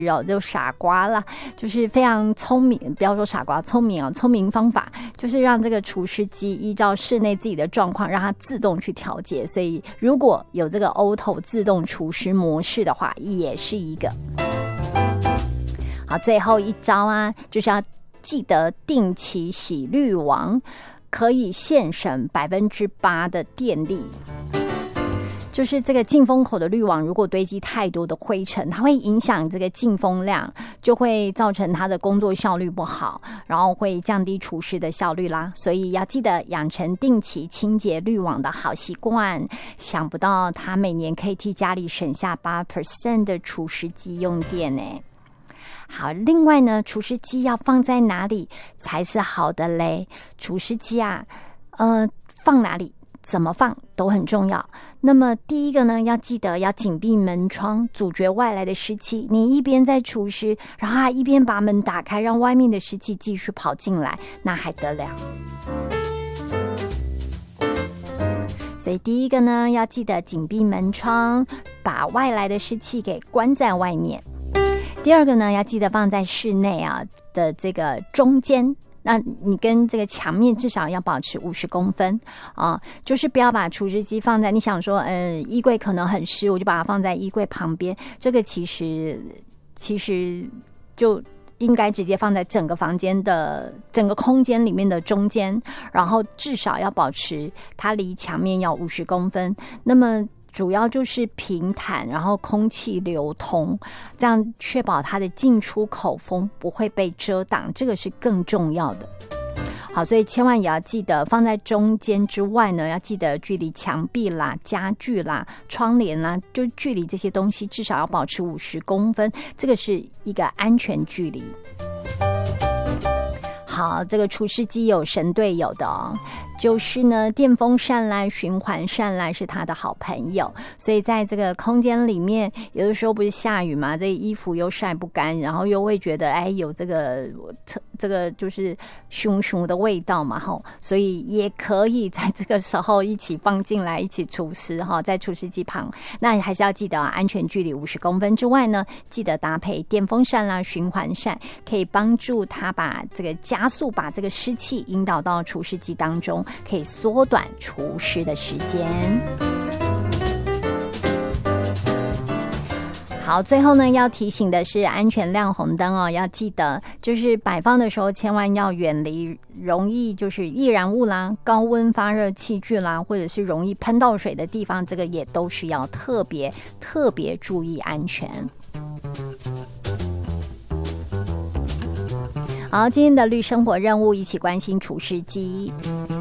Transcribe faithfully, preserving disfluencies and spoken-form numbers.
哦，就傻瓜啦，就是非常聪明，不要说傻瓜，聪明哦，聪明方法就是让这个除湿机依照室内自己的状况，让它自动去调节。所以如果有这个 Auto 自动除湿模式的话，也是一个好。最后一招啊，就是要记得定期洗滤网，可以现省百分之八的电力。就是这个进风口的滤网如果堆积太多的灰尘，它会影响这个进风量，就会造成它的工作效率不好，然后会降低除湿的效率啦。所以要记得养成定期清洁滤网的好习惯。想不到它每年可以替家里省下 百分之八 的除湿机用电呢。好，另外呢，除湿机要放在哪里才是好的嘞？除湿机啊，呃，放哪里怎么放都很重要。那么第一个呢，要记得要紧闭门窗，阻绝外来的湿气。你一边在除湿，然后还一边把门打开，让外面的湿气继续跑进来，那还得了？所以第一个呢，要记得紧闭门窗，把外来的湿气给关在外面。第二个呢，要记得放在室内啊的这个中间。那你跟这个墙面至少要保持五十公分啊，就是不要把除湿机放在你想说，呃，衣柜可能很湿，我就把它放在衣柜旁边。这个其实其实就应该直接放在整个房间的整个空间里面的中间，然后至少要保持它离墙面要五十公分。那么主要就是平坦，然后空气流通，这样确保它的进出口风不会被遮挡，这个是更重要的。好，所以千万也要记得放在中间之外呢，要记得距离墙壁啦、家具啦、窗帘啦，就距离这些东西至少要保持五十公分，这个是一个安全距离。好，这个除湿机有神队友的哦，就是呢电风扇啦、循环扇啦是他的好朋友。所以在这个空间里面，有的时候不是下雨嘛，这衣服又晒不干，然后又会觉得哎有这个这个就是熊熊的味道嘛吼，所以也可以在这个时候一起放进来，一起除湿哈，在除湿机旁。那还是要记得啊，安全距离五十公分之外呢，记得搭配电风扇啦、循环扇，可以帮助它把这个加速把这个湿气引导到除湿机当中，可以缩短除湿的时间。好，最后呢要提醒的是安全亮红灯哦，要记得就是摆放的时候千万要远离容易就是易燃物啦、高温发热器具啦，或者是容易喷到水的地方，这个也都是要特别特别注意安全。好，今天的绿生活任务一起关心除湿机。